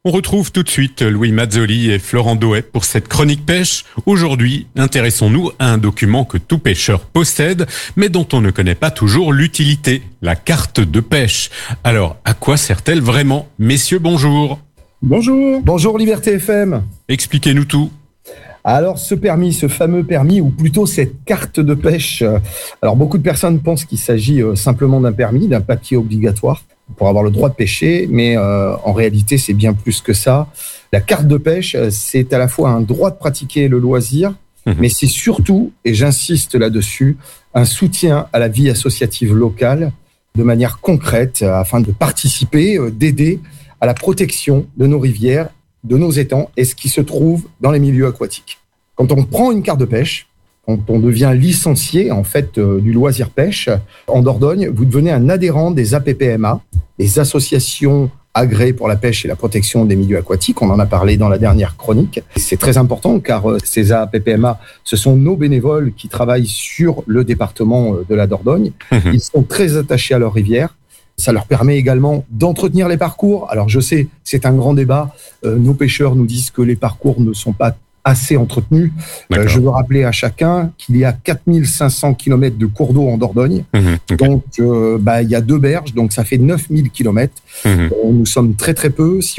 On retrouve tout de suite Louis Mazzoli et Florent Dohet pour cette chronique pêche. Aujourd'hui, intéressons-nous à un document que tout pêcheur possède, mais dont on ne connaît pas toujours l'utilité, la carte de pêche. Alors, à quoi sert-elle vraiment? Messieurs, bonjour. Bonjour. Bonjour Liberté FM. Expliquez-nous tout. Alors ce fameux permis, ou plutôt cette carte de pêche, alors beaucoup de personnes pensent qu'il s'agit simplement d'un permis, d'un papier obligatoire pour avoir le droit de pêcher, mais en réalité c'est bien plus que ça. La carte de pêche, c'est à la fois un droit de pratiquer le loisir, mais c'est surtout, et j'insiste là-dessus, un soutien à la vie associative locale de manière concrète afin de participer, d'aider à la protection de nos rivières, de nos étangs et ce qui se trouve dans les milieux aquatiques. Quand on prend une carte de pêche, quand on devient licencié en fait du loisir pêche en Dordogne, vous devenez un adhérent des APPMA, les associations agréées pour la pêche et la protection des milieux aquatiques. On en a parlé dans la dernière chronique. C'est très important car ces APPMA, ce sont nos bénévoles qui travaillent sur le département de la Dordogne. Ils sont très attachés à leurs rivières. Ça leur permet également d'entretenir les parcours. Alors je sais, c'est un grand débat. Nos pêcheurs nous disent que les parcours ne sont pas assez entretenus. Je veux rappeler à chacun qu'il y a 4500 km de cours d'eau en Dordogne. Donc il y a 2 berges, donc ça fait 9000 km. Nous sommes très très peu. Si